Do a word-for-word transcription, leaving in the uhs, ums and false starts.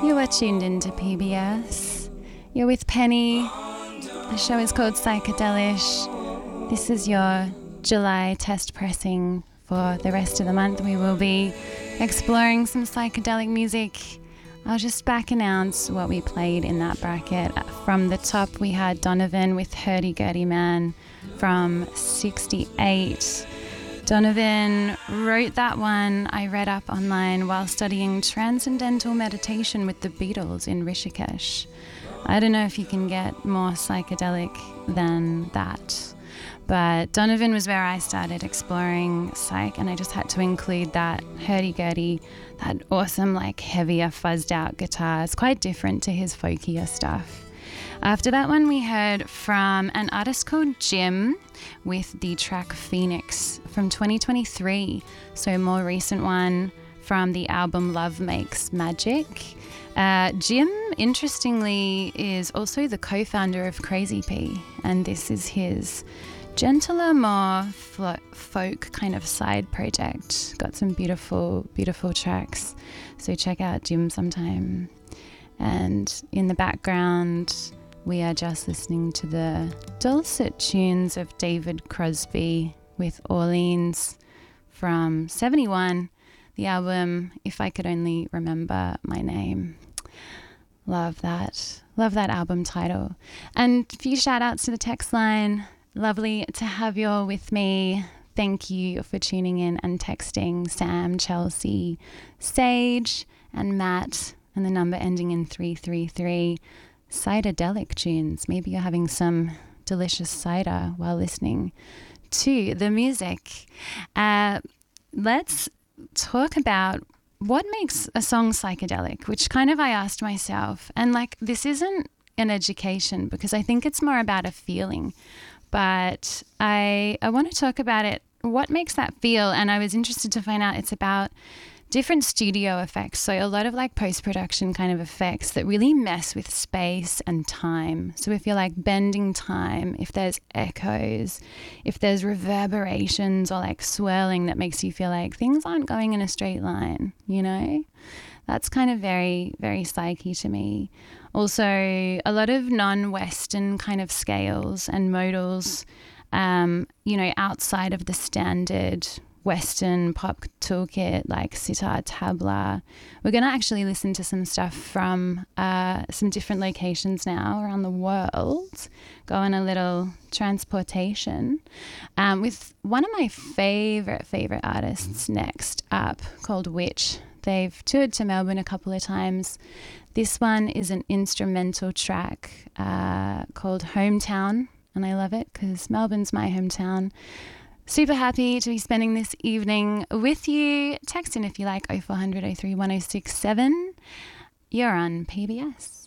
You are tuned into P B S. You're with Penny. The show is called Psychedelish. This is your July test pressing. For the rest of the month, we will be exploring some psychedelic music. I'll just back announce what we played in that bracket. From the top, we had Donovan with Hurdy Gurdy Man from sixty-eight. Donovan wrote that one, I read up online, while studying transcendental meditation with the Beatles in Rishikesh. I don't know if you can get more psychedelic than that. But Donovan was where I started exploring psych, and I just had to include that hurdy-gurdy, that awesome, like, heavier, fuzzed-out guitar. It's quite different to his folkier stuff. After that one, we heard from an artist called Jim with the track Phoenix from twenty twenty-three, so a more recent one from the album Love Makes Magic. Uh, Jim, interestingly, is also the co-founder of Crazy P, and this is his gentler, more flo- folk kind of side project. Got some beautiful, beautiful tracks. So check out Jim sometime. And in the background, we are just listening to the dulcet tunes of David Crosby with Orleans from seventy-one, the album If I Could Only Remember My Name. Love that. Love that album title. And a few shout outs to the text line. Lovely to have you all with me. Thank you for tuning in and texting Sam, Chelsea, Sage, and Matt, and the number ending in three three three. Ciderdelic tunes. Maybe you're having some delicious cider while listening to the music. Uh, let's talk about what makes a song psychedelic, which kind of I asked myself. And like, this isn't an education because I think it's more about a feeling. But I I want to talk about it, what makes that feel, and I was interested to find out it's about different studio effects, so a lot of like post-production kind of effects that really mess with space and time. So if you're like bending time, if there's echoes, if there's reverberations or like swirling that makes you feel like things aren't going in a straight line, you know? That's kind of very, very psyche to me. Also, a lot of non-Western kind of scales and modals, um, you know, outside of the standard Western pop toolkit like sitar, tabla. We're going to actually listen to some stuff from uh, some different locations now around the world, go on a little transportation um, with one of my favorite, favorite artists next up called Witch. They've toured to Melbourne a couple of times. This one is an instrumental track uh, called Hometown, and I love it because Melbourne's my hometown. Super happy to be spending this evening with you. Text in if you like, oh four hundred, oh three, one oh six seven. You're on P B S.